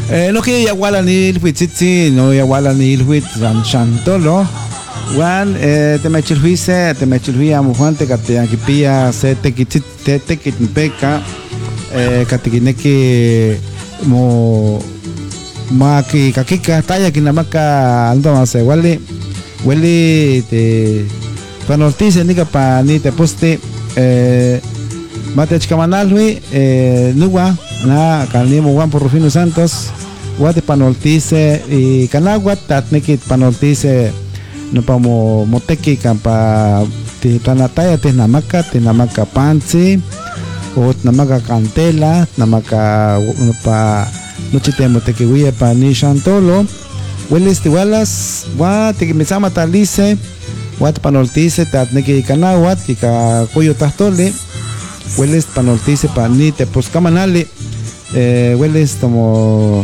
No que ya wala ni ilhuit sitsi, no ya wala ni ilhuit ranchantolo. Juan, te me chilhuise, amo Juan, te cate akipia, se te kit peca, katikineki mo maki kakika, taya kinamaka, ando más huele te panortice, nica pa ni te poste, mate chikamanalhui, nuwa, na kalnimo Juan por Rufino Santos, guate panortice y canaguat, tatnekit panortice. No pamo moteki kampa ti tanataya te namaka pansi o namaka cantela namaka no pa noche te moteki huye pa ni chantolo hueles tiwalas wa te misama talice wat panoltice tatneki kanawat tika koyo tahtole hueles panoltice pa ni te poscamanale hueles tomo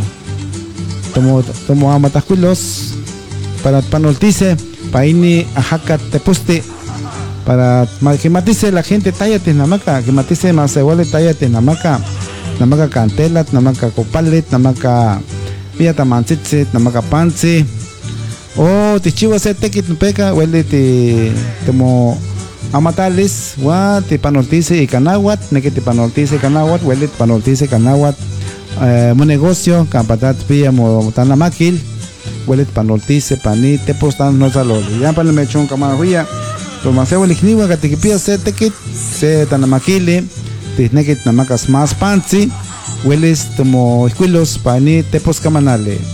amatajuelos para panoltice paini ajaca te poste para que matice la gente tállate namaca que matice más igual tállate namaca cantela namaca copalet namaca vía tamancitse namaca panse o te chivo se te quit peca huele te como amatales wa te panoltice y canahuat neque te panoltice canahuat huele panoltice canahuat mo negocio campatat vía mo tanamaquil huele panoltice pani te postan no salol ya para me chon camahuya to maseo ligniwa katikipia se tekit se tanamakile tisnekit namakas más pansi hueles como esquilos pani te poscamanale